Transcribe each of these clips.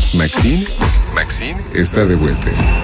Maxine está de vuelta.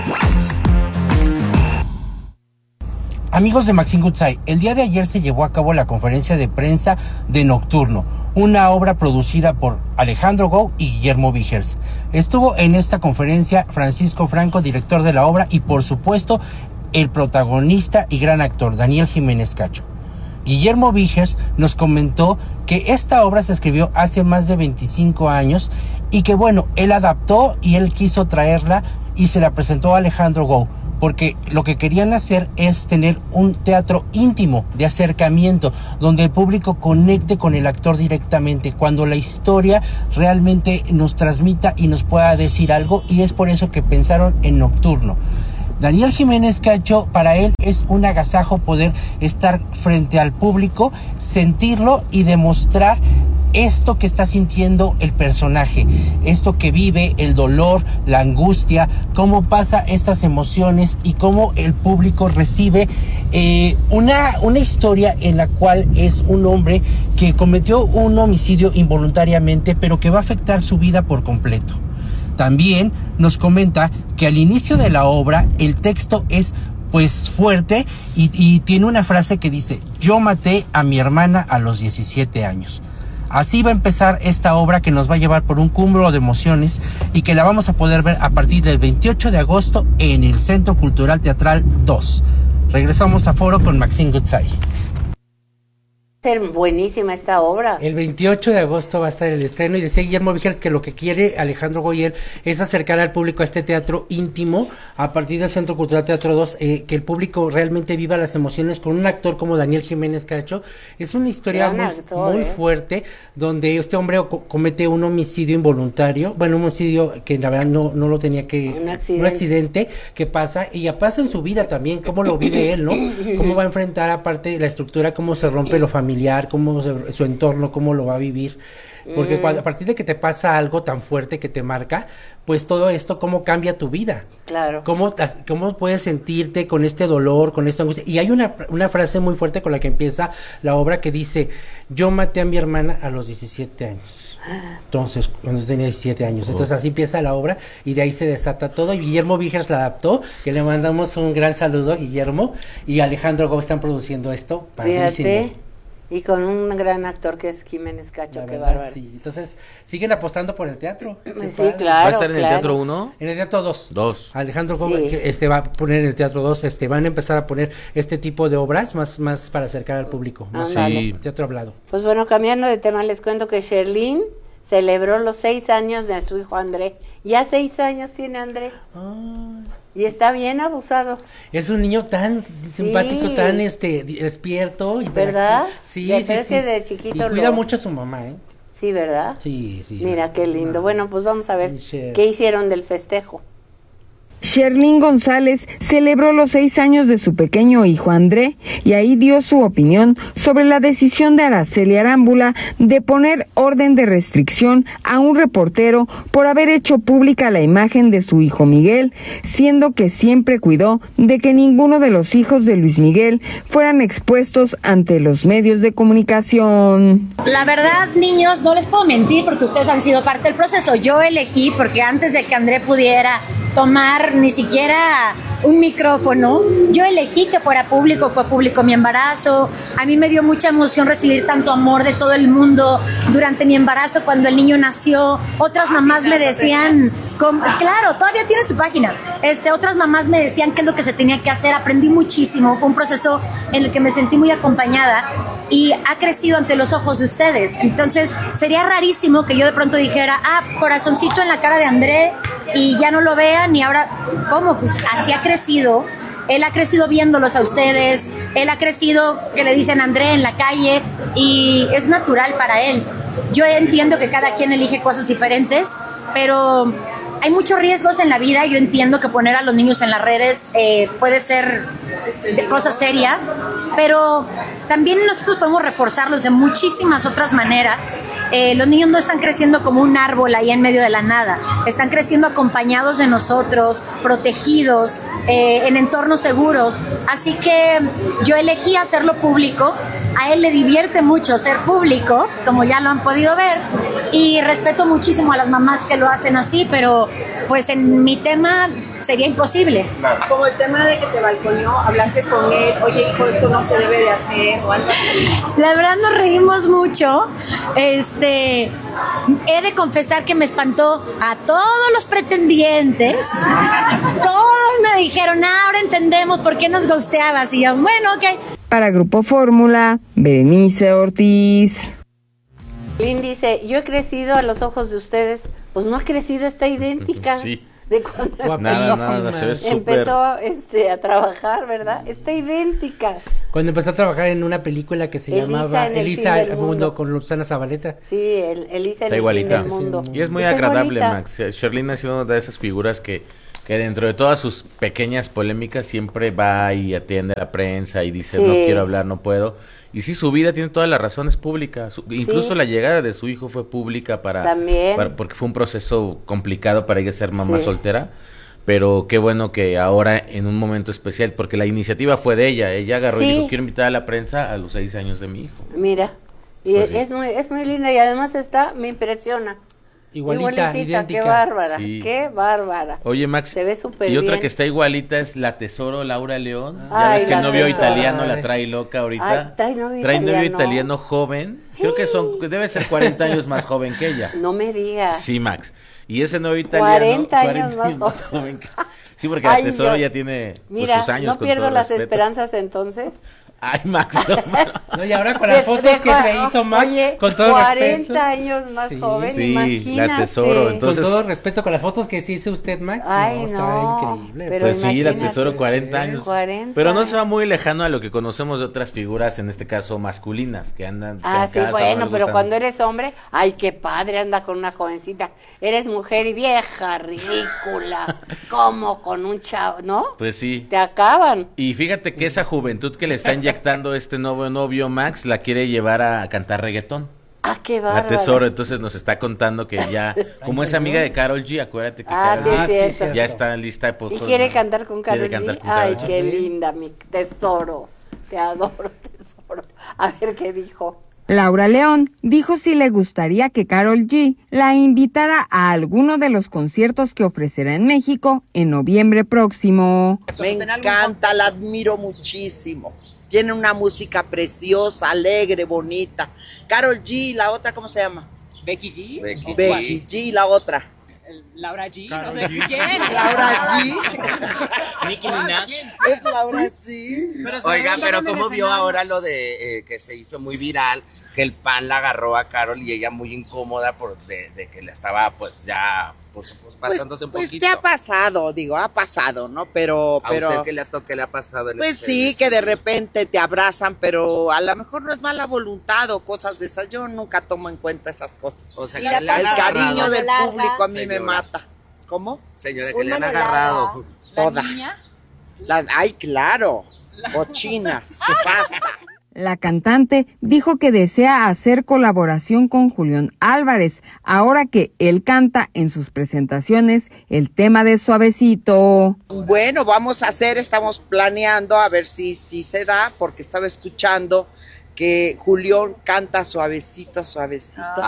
Amigos de Maxine Goodside, el día de ayer se llevó a cabo la conferencia de prensa de Nocturno, una obra producida por Alejandro Gou y Guillermo Vigers. Estuvo en esta conferencia Francisco Franco, director de la obra, y por supuesto el protagonista y gran actor Daniel Jiménez Cacho. Guillermo Vigers nos comentó que esta obra se escribió hace más de 25 años y que bueno, él adaptó y él quiso traerla y se la presentó a Alejandro Gou, porque lo que querían hacer es tener un teatro íntimo, de acercamiento, donde el público conecte con el actor directamente, cuando la historia realmente nos transmita y nos pueda decir algo, y es por eso que pensaron en Nocturno. Daniel Jiménez Cacho, para él es un agasajo poder estar frente al público, sentirlo y demostrar esto que está sintiendo el personaje, esto que vive, el dolor, la angustia, cómo pasa estas emociones y cómo el público recibe una historia en la cual es un hombre que cometió un homicidio involuntariamente, pero que va a afectar su vida por completo. También nos comenta que al inicio de la obra el texto es pues fuerte y tiene una frase que dice: yo maté a mi hermana a los 17 años. Así va a empezar esta obra que nos va a llevar por un cúmulo de emociones y que la vamos a poder ver a partir del 28 de agosto en el Centro Cultural Teatral 2. Regresamos a Foro con Maxine Goodside. Buenísima esta obra. El 28 de agosto va a estar el estreno y decía Guillermo Vigers que lo que quiere Alejandro Goyer es acercar al público a este teatro íntimo a partir del Centro Cultural Teatro 2, que el público realmente viva las emociones con un actor como Daniel Jiménez Cacho. Es una historia muy fuerte, donde este hombre comete un homicidio involuntario, bueno, un homicidio que la verdad no lo tenía que... Un accidente que pasa, y ya pasa en su vida también, cómo lo vive él, ¿no? Cómo va a enfrentar aparte la estructura, cómo se rompe lo familiar, cómo su entorno, cómo lo va a vivir, porque a partir de que te pasa algo tan fuerte que te marca, pues todo esto, cómo cambia tu vida, claro, cómo puedes sentirte con este dolor, con esta angustia. Y hay una frase muy fuerte con la que empieza la obra que dice: yo maté a mi hermana a los 17 años. Entonces, cuando tenía 17 años. Entonces así empieza la obra y de ahí se desata todo. Y Guillermo Vigers la adaptó, que le mandamos un gran saludo a Guillermo, y Alejandro Gómez están produciendo esto. Fíjate. Y con un gran actor que es Jiménez Cacho, la qué verdad, bárbaro. Sí, entonces siguen apostando por el teatro. Sí, claro. ¿Va a estar en el Teatro 1? En el Teatro 2. 2. Alejandro Gómez va a poner en el Teatro 2, van a empezar a poner este tipo de obras más para acercar al público. Sí. Teatro hablado. Pues bueno, cambiando de tema, les cuento que Sherlyn celebró los 6 años de su hijo André. Ya 6 años tiene André. Y está bien abusado. Es un niño tan simpático, tan despierto. Y ¿verdad? Sí, de chiquito. Y cuida mucho a su mamá, ¿eh? Sí, ¿verdad? Sí. Mira qué lindo. Bueno, pues vamos a ver qué hicieron del festejo. Sherlyn González celebró los 6 años de su pequeño hijo André y ahí dio su opinión sobre la decisión de Araceli Arámbula de poner orden de restricción a un reportero por haber hecho pública la imagen de su hijo Miguel, siendo que siempre cuidó de que ninguno de los hijos de Luis Miguel fueran expuestos ante los medios de comunicación. La verdad, niños, no les puedo mentir porque ustedes han sido parte del proceso. Yo elegí, porque antes de que André pudiera tomar ni siquiera un micrófono, yo elegí que fuera público, fue público mi embarazo. A mí me dio mucha emoción recibir tanto amor de todo el mundo durante mi embarazo cuando el niño nació. Otras mamás me decían, claro, todavía tiene su página. Otras mamás me decían qué es lo que se tenía que hacer. Aprendí muchísimo, fue un proceso en el que me sentí muy acompañada y ha crecido ante los ojos de ustedes. Entonces sería rarísimo que yo de pronto dijera, corazoncito en la cara de André y ya no lo vean. Y ahora, ¿cómo? Pues así ha crecido. Él ha crecido viéndolos a ustedes, él ha crecido que le dicen André en la calle y es natural para él. Yo entiendo que cada quien elige cosas diferentes, pero hay muchos riesgos en la vida. Yo entiendo que poner a los niños en las redes puede ser cosa seria, pero también nosotros podemos reforzarlos de muchísimas otras maneras. Los niños no están creciendo como un árbol ahí en medio de la nada, están creciendo acompañados de nosotros, protegidos, en entornos seguros. Así que yo elegí hacerlo público A él le divierte mucho ser público, como ya lo han podido ver, y respeto muchísimo a las mamás que lo hacen así, pero pues en mi tema sería imposible. Como el tema de que te balconeó, hablaste con él, oye hijo, esto no se debe de hacer o algo así. La verdad nos reímos mucho. He de confesar que me espantó a todos los pretendientes. Todos me dijeron, ahora entendemos por qué nos gusteabas. Y yo, bueno, ok. Para Grupo Fórmula, Berenice Ortiz. Lynn dice, yo he crecido a los ojos de ustedes. Pues no ha crecido, está idéntica. Sí. De cuando Nada, se ve súper. empezó a trabajar, ¿verdad? Está idéntica. Cuando empezó a trabajar en una película que se Elisa llamaba en el Elisa fin el del mundo mundo. con Susana Zabaleta. Sí, Elisa en Está el fin igualita. del mundo. Y es muy Está agradable, igualita. Max. Sherlyn ha sido una de esas figuras que dentro de todas sus pequeñas polémicas siempre va y atiende a la prensa y dice, Sí. no quiero hablar, no puedo. Y sí, su vida tiene todas las razones públicas. Incluso la llegada de su hijo fue pública También. porque fue un proceso complicado para ella ser mamá Sí. soltera. Pero qué bueno que ahora en un momento especial, porque la iniciativa fue de ella. Ella agarró y Sí. dijo, quiero invitar a la prensa a los 6 años de mi hijo. Mira, y Pues sí. es muy linda y además me impresiona. Igualita, Qué idéntica. bárbara, Sí. qué bárbara. Oye, Max, Se ve súper y otra bien. que está igualita es la Tesoro Laura León. Ya Ay, ves que el la novio Tesoro. italiano la trae loca ahorita. Ay, trae novio italiano joven. Creo que debe ser 40 años más joven que ella. No me digas. Sí, Max. Y ese novio italiano 40 años más joven que... Sí, porque la Ay, Tesoro yo- ya tiene pues, Mira, sus años no con pierdo todo las respeto. esperanzas entonces. Ay, Max. No, No, y ahora con las fotos que se hizo Max, Oye, con todo 40 respeto. años más Sí. joven, Sí, imagínate. la Tesoro, entonces- Con todo respeto, con las fotos que se hizo usted, Max. Ay, está no, increíble. pero Pues sí, la imagínate. Tesoro 40 Sí. años. 40. Pero no se va muy lejano a lo que conocemos de otras figuras, en este caso masculinas, que andan Ah, en sí, casa, no bueno, les pero gustan. cuando eres hombre, ay, qué padre, anda con una jovencita. Eres mujer y vieja, ridícula. ¿Cómo con un chavo, no? Pues sí. Te acaban. Y fíjate que esa juventud que le está inyectando este nuevo novio Max la quiere llevar a cantar reggaetón. Ah, qué bárbaro. La Tesoro, entonces nos está contando que ya, como es amiga de Karol G, acuérdate que Ah, Karol sí, G es cierto. cierto. ya está lista de ¿Y quiere cantar con Karol Quiere cantar G? con Ay, Karol G. qué linda, mi tesoro. Te adoro, tesoro. A ver qué dijo. Laura León dijo si le gustaría que Karol G la invitara a alguno de los conciertos que ofrecerá en México en noviembre próximo. Me encanta, la admiro muchísimo. Tiene una música preciosa, alegre, bonita. Karol G, la otra, ¿cómo se llama? Becky G. Becky G, la otra. Laura G. No sé quién. Laura G. Nicki Minaj. Es Laura G. Oiga, pero ¿cómo vio ahora lo de que se hizo muy viral? Que el pan la agarró a Karol y ella muy incómoda de que le estaba pues ya pues pasándose un Pues poquito. te ha pasado, ha pasado, ¿no? Pero, ¿A usted qué le ha pasado? en pues este sí, sentido? que de repente te abrazan, pero a lo mejor no es mala voluntad o cosas de esas. Yo nunca tomo en cuenta esas cosas. O sea, Y que la le han El agarrado. cariño del Larga, público a mí me señora. mata. ¿Cómo? Señora, que le han agarrado. Toda. niña. Ay, claro. Cochinas. Basta. La cantante dijo que desea hacer colaboración con Julián Álvarez, ahora que él canta en sus presentaciones el tema de Suavecito. Bueno, vamos a hacer, estamos planeando a ver si se da, porque estaba escuchando que Julián canta suavecito, suavecito. ¿Y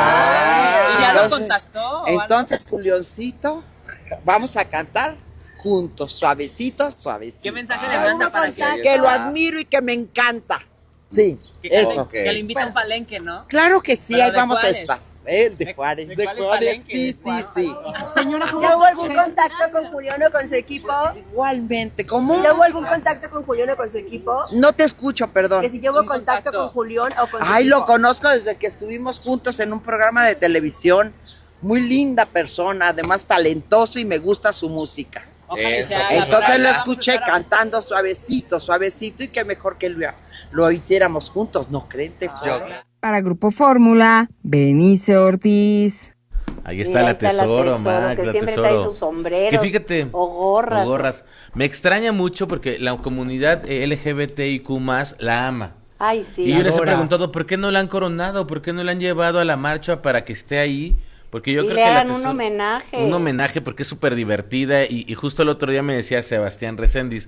ya lo Entonces- contactó? o algo? Entonces, Julioncito, vamos a cantar juntos, suavecito, suavecito. ¿Qué mensaje le manda para que, Que lo admiro y que me encanta. Sí, eso. Ok. que le invita a un palenque, no? Claro que sí, ¿Pero ahí de vamos a cuáles? estar. El de Juárez, ¿De de cuáles Juárez, palenques? sí, ¿De sí, cuál? sí. Señora, ¿Ya hubo algún contacto con Julián o con su equipo? Igualmente, ¿cómo? ¿Ya hubo algún contacto con Julián o con su equipo? No te escucho, perdón. Que si ya hubo Un contacto contacto. con Julián o con su Ay, equipo. lo conozco desde que estuvimos juntos en un programa de televisión. Muy linda persona, además talentoso y me gusta su música. ojalá y Eso. sea la Entonces verdad. lo escuché cantando suavecito, suavecito y que mejor que lo hiciéramos juntos, ¿no creen, tesoro? Para Grupo Fórmula, Berenice Ortiz. Ahí está, Mira, la ahí está la Tesoro, Tesoro, Max, que la siempre Tesoro. trae sus sombreros Que fíjate, o gorras. o gorras. Me extraña mucho porque la comunidad LGBTIQ+, la ama. Ay, sí. Y yo les he Adora. preguntado, ¿por qué no la han coronado? ¿Por qué no la han llevado a la marcha para que esté ahí? Porque yo Y creo le que la hagan un Tesoro- homenaje. Un homenaje porque es súper divertida y justo el otro día me decía Sebastián Recendis,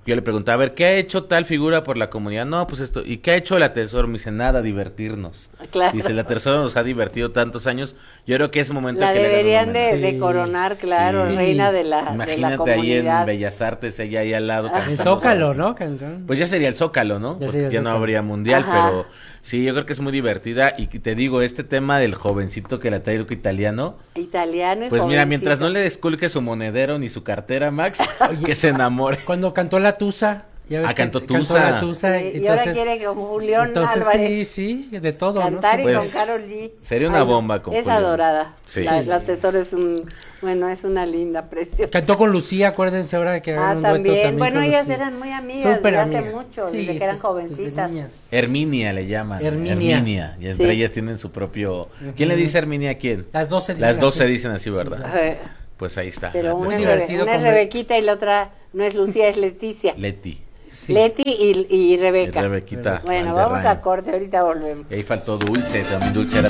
Yo le preguntaba, a ver, ¿qué ha hecho tal figura por la comunidad? No, pues esto. ¿Y qué ha hecho la Tesoro? Me dice, nada, divertirnos. Claro. Dice, la Tesoro nos ha divertido tantos años. Yo creo que es momento La que le deberían hagan un homenaje. de coronar, claro, Sí. reina de la Imagínate ahí en comunidad. Bellas Artes, ella ahí al lado. En cantando Zócalo, su- ¿no? Cantón. Pues ya sería el Zócalo, ¿no? Ya Porque sería el ya no Zócalo. habría mundial, Ajá. pero sí, yo creo que es muy divertida. Y te digo, este tema del jovencito que la trae el italiano, Italiano y pues mira, mientras no jovencito. le desculque su monedero ni su cartera, Max, que se enamore. Cuando cantó la Tusa. Ya ves Ah, que cantó Tusa. la Tusa. Sí, y ahora quiere con Julián entonces Álvarez sí, de todo, cantar ¿no? y Pues, con Karol G. sería una no, bomba con Es Julián. adorada. Sí. La Tesoro es es una linda, preciosa. Cantó con Lucía, acuérdense ahora que hagan un dueto También. Bueno, con ellas Lucía. eran muy amigas Súper desde hace amigas. mucho, Sí, desde que eran desde jovencitas. niñas. Herminia le llaman. Herminia. Y entre Sí. ellas tienen su propio... ¿Quién le dice Herminia a quién? Las dos se dicen Las dos así. se dicen así, ¿verdad? Eh, Pues ahí está. Pero la una, Muy Tesoro. divertido una es comer. Rebequita y la otra no es Lucía, es Leticia. Leti. Sí. Leti y Rebeca. Rebequita Bueno, vamos Valderrama. a corte, ahorita volvemos. Y ahí faltó Dulce, también Dulce era